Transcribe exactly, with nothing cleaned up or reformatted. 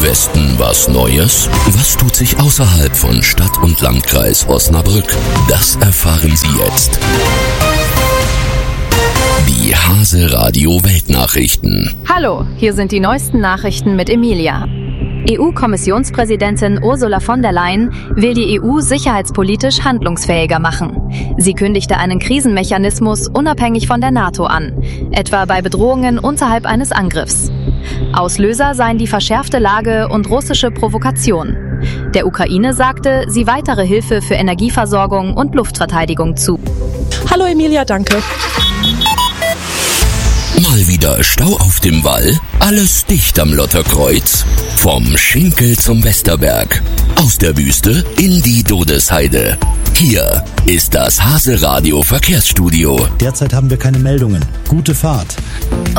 Westen was Neues? Was tut sich außerhalb von Stadt und Landkreis Osnabrück? Das erfahren Sie jetzt. Die Hase Radio Weltnachrichten. Hallo, hier sind die neuesten Nachrichten mit Emilia. E U-Kommissionspräsidentin Ursula von der Leyen will die E U sicherheitspolitisch handlungsfähiger machen. Sie kündigte einen Krisenmechanismus unabhängig von der NATO an, etwa bei Bedrohungen unterhalb eines Angriffs. Auslöser seien die verschärfte Lage und russische Provokation. Der Ukraine sagte sie weitere Hilfe für Energieversorgung und Luftverteidigung zu. Hallo Emilia, danke. Mal wieder Stau auf dem Wall? Alles dicht am Lotterkreuz? Vom Schinkel zum Westerberg. Aus der Wüste in die Dodesheide. Hier ist das Hase Radio Verkehrsstudio. Derzeit haben wir keine Meldungen. Gute Fahrt.